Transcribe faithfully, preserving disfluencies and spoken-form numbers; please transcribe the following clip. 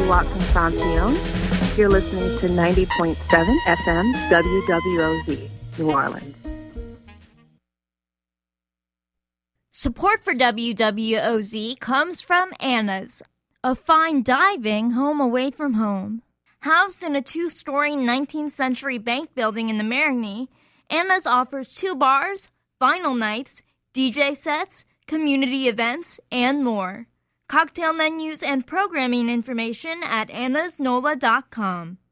Charlotte Constantine. You're listening to ninety point seven F M W W O Z, New Orleans. Support for W W O Z comes from Anna's, a fine diving home away from home. Housed in a two-story nineteenth century bank building in the Marigny, Anna's offers two bars, vinyl nights, D J sets, community events, and more. Cocktail menus and programming information at annas nola dot com.